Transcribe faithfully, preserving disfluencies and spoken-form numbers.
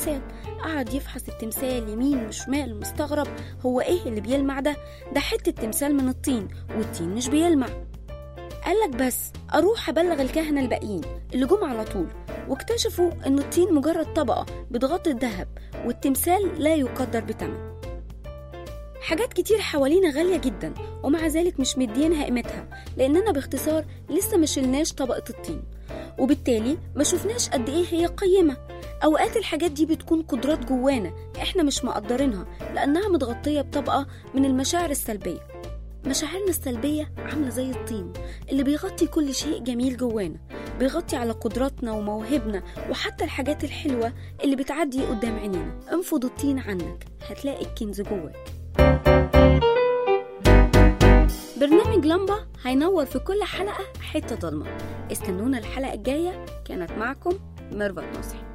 التمثال. قعد يفحص التمثال يمين وشمال مستغرب، هو ايه اللي بيلمع ده؟ ده حتة تمثال من الطين والطين مش بيلمع. قالك بس أروح أبلغ الكهنة الباقيين اللي جم على طول، واكتشفوا إن الطين مجرد طبقة بتغطي الذهب، والتمثال لا يقدر بثمن. حاجات كتير حوالينا غالية جدا ومع ذلك مش مدينها قيمتها، لأننا باختصار لسه ما شلناش طبقة الطين، وبالتالي ما شفناش قد إيه هي قيمة. أوقات الحاجات دي بتكون قدرات جوانا إحنا مش مقدرينها لأنها متغطية بطبقة من المشاعر السلبية. مشاعرنا السلبية عاملة زي الطين اللي بيغطي كل شيء جميل جوانا، بيغطي على قدراتنا وموهبنا وحتى الحاجات الحلوة اللي بتعدي قدام عينينا. انفض الطين عنك هتلاقي الكنز جواك. برنامج لمبة هينور في كل حلقة حتة ضلمة. استنونا الحلقة الجاية. كانت معكم ميرفت نصحي.